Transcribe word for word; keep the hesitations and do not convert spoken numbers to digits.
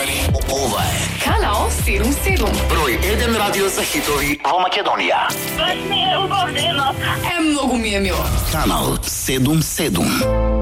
ready? Ова е Kanal седум седум. број еден радио за хитови во Македонија. Баш ми е убавлено. Е, многу ми е мило. Канал седум седум.